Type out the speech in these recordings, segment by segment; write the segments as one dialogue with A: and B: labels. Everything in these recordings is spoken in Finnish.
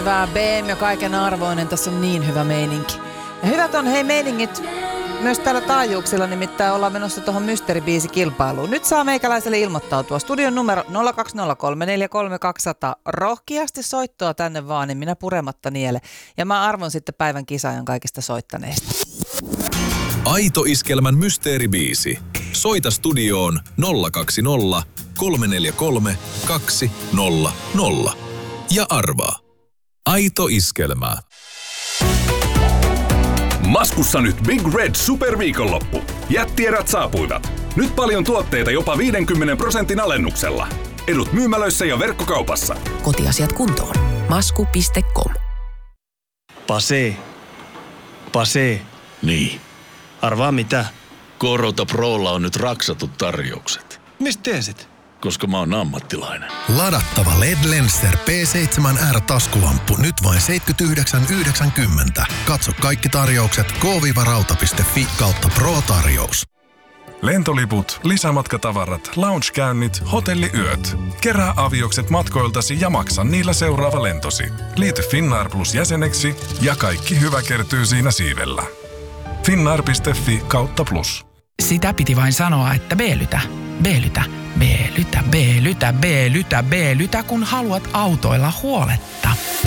A: Hyvä BM ja kaiken arvoinen, tässä on niin hyvä meininki. Ja hyvät on meiningit myös täällä taajuuksilla, nimittäin ollaan menossa tuohon mysteeribiisikilpailuun. Nyt saa meikäläiselle ilmoittautua. Studion numero 020343200. Rohkeasti soittoa tänne vaan, niin minä purematta niele. Ja mä arvon sitten päivän kisaajan kaikista soittaneista.
B: Aito Iskelmän mysteeribiisi. Soita studioon 020343200 ja arvaa. Aito Iskelmä.
C: Maskussa nyt Big Red Superviikonloppu. Jättierät saapuivat. Nyt paljon tuotteita jopa 50% alennuksella. Edut myymälöissä ja verkkokaupassa.
D: Kotiasiat kuntoon. Masku.com.
E: Pase.
F: Niin.
E: Arvaa mitä?
F: Korota Prolla on nyt raksatut tarjoukset.
E: Mistä tiesit?
F: Koska mä oon ammattilainen.
G: Ladattava LED Lenser P7R taskulamppu nyt vain 79,90. Katso kaikki tarjoukset k-rauta.fi kautta Pro-tarjous.
H: Lentoliput, lisämatkatavarat, loungekäynnit, hotelliyöt. Kerää aviokset matkoiltasi ja maksa niillä seuraava lentosi. Liity Finnair Plus jäseneksi ja kaikki hyvä kertyy siinä siivellä. Finnair.fi kautta plus.
I: Sitä piti vain sanoa, että B-lytä, kun haluat autoilla huoletta.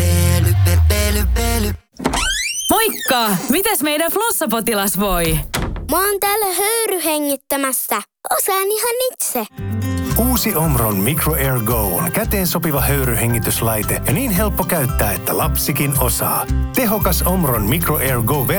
J: Moikka! Mitäs meidän flossapotilas voi?
K: Mä oon täällä höyryhengittämässä. Osaan ihan itse.
L: Uusi Omron Micro Air Go on käteen sopiva höyryhengityslaite ja niin helppo käyttää, että lapsikin osaa. Tehokas Omron Micro Air Go